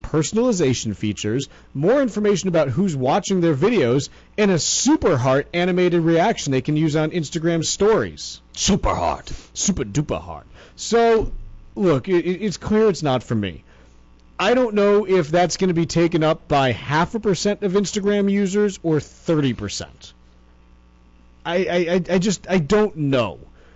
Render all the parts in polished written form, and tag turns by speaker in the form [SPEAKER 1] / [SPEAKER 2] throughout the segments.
[SPEAKER 1] personalization features, more information about who's watching their videos, and a super heart animated reaction they can use on Instagram stories.
[SPEAKER 2] Super hard.
[SPEAKER 1] Super duper hard. So, look, it's clear it's not for me. I don't know if that's going to be taken up by 0.5% of Instagram users or 30%. I don't know.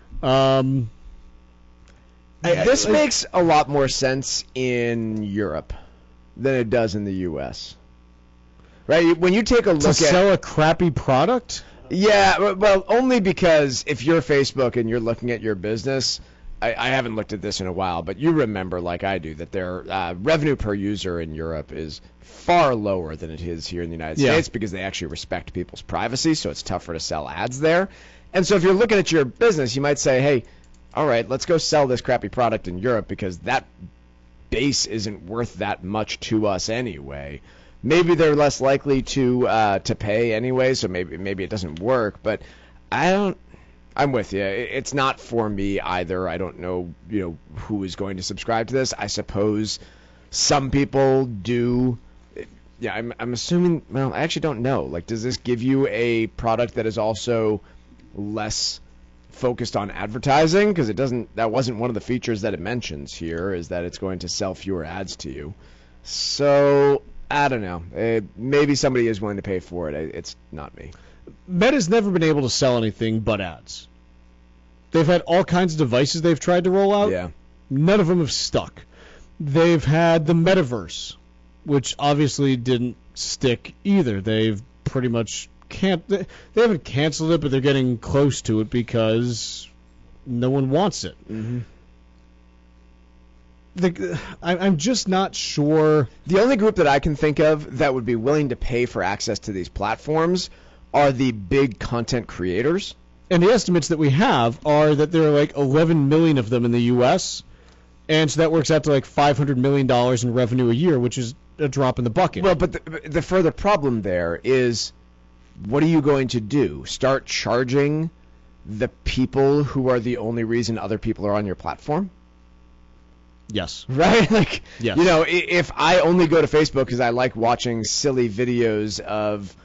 [SPEAKER 3] This makes a lot more sense in Europe than it does in the U.S. Right? When you take a look at...
[SPEAKER 1] To sell a crappy product?
[SPEAKER 3] Yeah, well, only because if you're Facebook and you're looking at your business, I haven't looked at this in a while, but you remember, like I do, that their revenue per user in Europe is far lower than it is here in the United States because they actually respect people's privacy, so it's tougher to sell ads there. And so if you're looking at your business, you might say, hey, all right, let's go sell this crappy product in Europe because that base isn't worth that much to us anyway. Maybe they're less likely to pay anyway, so maybe it doesn't work. But I'm with you. It's not for me either. I don't know, who is going to subscribe to this. I suppose some people do. Yeah, I'm assuming. Well, I actually don't know. Like, does this give you a product that is also less focused on advertising? Because it doesn't. That wasn't one of the features that it mentions here. Is that it's going to sell fewer ads to you? So I don't know. Maybe somebody is willing to pay for it. It's not me.
[SPEAKER 1] Meta's never been able to sell anything but ads. They've had all kinds of devices they've tried to roll out.
[SPEAKER 3] Yeah.
[SPEAKER 1] None of them have stuck. They've had the metaverse, which obviously didn't stick either. They've pretty much they haven't canceled it, but they're getting close to it because no one wants it.
[SPEAKER 3] Mm-hmm.
[SPEAKER 1] I'm just not sure.
[SPEAKER 3] The only group that I can think of that would be willing to pay for access to these platforms are the big content creators.
[SPEAKER 1] And the estimates that we have are that there are like 11 million of them in the U.S., and so that works out to like $500 million in revenue a year, which is a drop in the bucket.
[SPEAKER 3] Well, but the further problem there is, what are you going to do? Start charging the people who are the only reason other people are on your platform?
[SPEAKER 1] Yes.
[SPEAKER 3] Right? Like,
[SPEAKER 1] yes.
[SPEAKER 3] If I only go to Facebook because I like watching silly videos of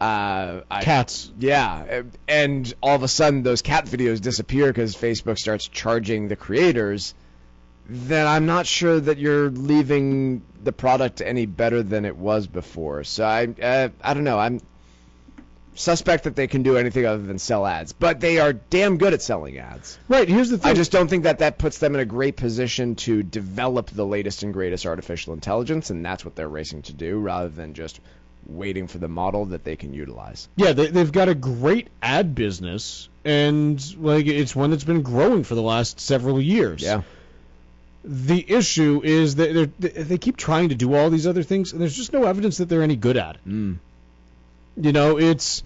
[SPEAKER 1] cats.
[SPEAKER 3] Yeah. And all of a sudden those cat videos disappear because Facebook starts charging the creators, then I'm not sure that you're leaving the product any better than it was before. So I don't know. I'm suspect that they can do anything other than sell ads, but they are damn good at selling ads.
[SPEAKER 1] Right, here's the thing.
[SPEAKER 3] I just don't think that puts them in a great position to develop the latest and greatest artificial intelligence, and that's what they're racing to do, rather than just waiting for the model that they can utilize.
[SPEAKER 1] Yeah, they've got a great ad business, and it's one that's been growing for the last several years.
[SPEAKER 3] Yeah.
[SPEAKER 1] The issue is that they keep trying to do all these other things, and there's just no evidence that they're any good at it.
[SPEAKER 3] Mm.
[SPEAKER 1] It's...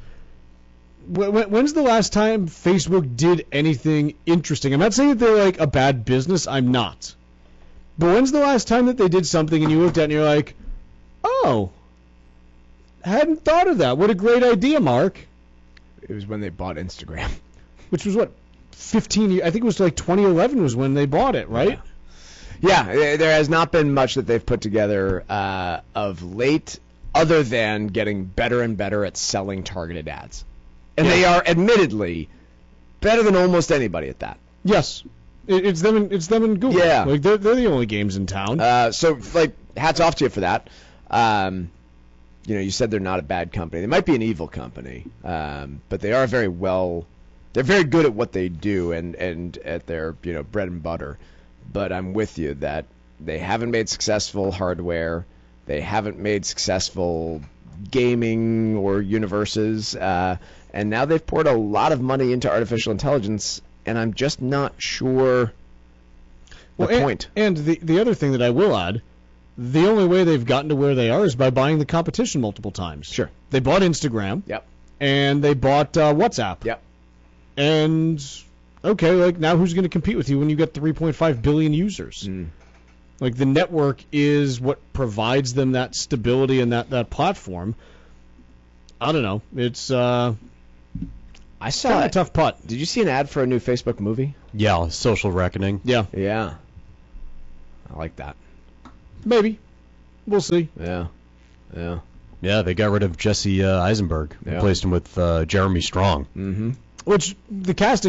[SPEAKER 1] When's the last time Facebook did anything interesting? I'm not saying that they're like a bad business. I'm not. But when's the last time that they did something and you looked at it and you're like, oh, hadn't thought of that. What a great idea, Mark.
[SPEAKER 3] It was when they bought Instagram.
[SPEAKER 1] Which was, 15 years? I think it was like 2011 was when they bought it, right?
[SPEAKER 3] Yeah, there has not been much that they've put together of late, other than getting better and better at selling targeted ads. And they are admittedly better than almost anybody at that.
[SPEAKER 1] Yes, it's them and Google.
[SPEAKER 3] Yeah,
[SPEAKER 1] they're the only games in town.
[SPEAKER 3] So hats off to you for that. You said they're not a bad company. They might be an evil company, but they are very well. They're very good at what they do and at their bread and butter. But I'm with you that they haven't made successful hardware. They haven't made successful gaming or universes. And now they've poured a lot of money into artificial intelligence, and I'm just not sure the point.
[SPEAKER 1] And the other thing that I will add, the only way they've gotten to where they are is by buying the competition multiple times.
[SPEAKER 3] Sure.
[SPEAKER 1] They bought Instagram.
[SPEAKER 3] Yep.
[SPEAKER 1] And they bought WhatsApp.
[SPEAKER 3] Yep.
[SPEAKER 1] And, okay, now who's going to compete with you when you got 3.5 billion users?
[SPEAKER 3] Mm.
[SPEAKER 1] The network is what provides them that stability and that platform. I don't know. It's...
[SPEAKER 3] I saw
[SPEAKER 1] a tough putt.
[SPEAKER 3] Did you see an ad for a new Facebook movie?
[SPEAKER 2] Yeah, Social Reckoning.
[SPEAKER 1] Yeah.
[SPEAKER 3] Yeah. I like that.
[SPEAKER 1] Maybe. we'll see.
[SPEAKER 3] Yeah.
[SPEAKER 2] Yeah, they got rid of Jesse Eisenberg,
[SPEAKER 3] Yeah.
[SPEAKER 2] replaced him with Jeremy Strong.
[SPEAKER 3] Mm-hmm.
[SPEAKER 1] Which the casting